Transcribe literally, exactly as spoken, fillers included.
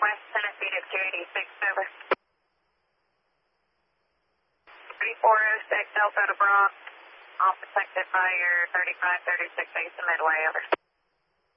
West Tennessee to two eighty-six, over. three four oh six Delta to Bronx, all protected by your thirty-five thirty-six Ace of Midway, over.